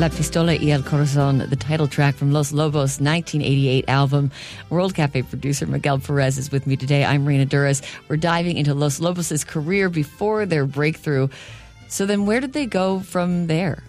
La Pistola y el Corazón, the title track from Los Lobos' 1988 album. World Cafe producer Miguel Perez is with me today. I'm Reina Duras. We're diving into Los Lobos' career before their breakthrough. So then where did they go from there?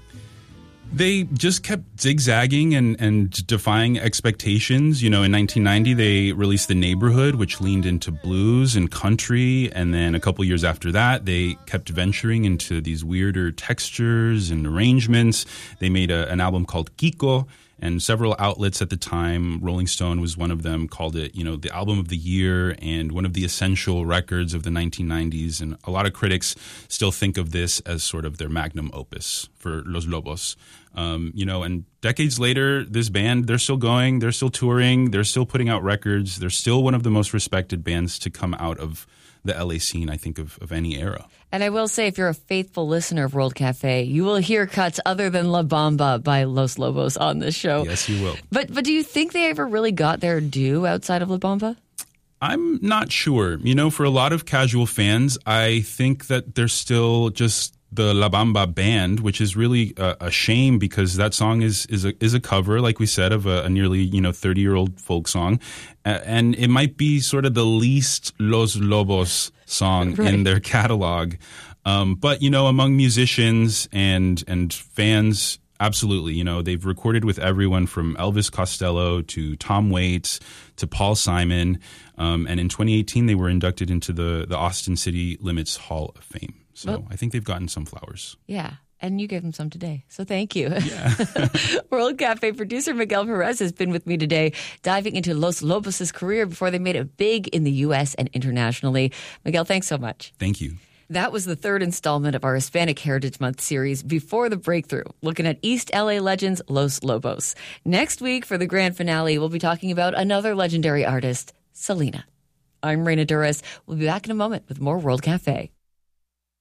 They just kept zigzagging and defying expectations. You know, in 1990, they released The Neighborhood, which leaned into blues and country. And then a couple years after that, they kept venturing into these weirder textures and arrangements. They made an album called Kiko. And several outlets at the time, Rolling Stone was one of them, called it, you know, the album of the year and one of the essential records of the 1990s. And a lot of critics still think of this as sort of their magnum opus for Los Lobos. You know, and decades later, this band, they're still going, they're still touring, they're still putting out records. They're still one of the most respected bands to come out of the LA scene, I think, of any era. And I will say, if you're a faithful listener of World Cafe, you will hear cuts other than La Bamba by Los Lobos on this show. Yes, you will. But do you think they ever really got their due outside of La Bamba? I'm not sure. You know, for a lot of casual fans, I think that they're still just the La Bamba band, which is really a shame because that song is a cover, like we said, of a nearly 30-year-old folk song, and it might be sort of the least Los Lobos song right. in their catalog. But among musicians and fans, absolutely. They've recorded with everyone from Elvis Costello to Tom Waits to Paul Simon, and in 2018 they were inducted into the Austin City Limits Hall of Fame. So I think they've gotten some flowers. Yeah. And you gave them some today. So thank you. Yeah. World Cafe producer Miguel Perez has been with me today, diving into Los Lobos' career before they made it big in the U.S. and internationally. Miguel, thanks so much. Thank you. That was the third installment of our Hispanic Heritage Month series, Before the Breakthrough, looking at East LA legends Los Lobos. Next week, for the grand finale, we'll be talking about another legendary artist, Selena. I'm Reina Duras. We'll be back in a moment with more World Cafe.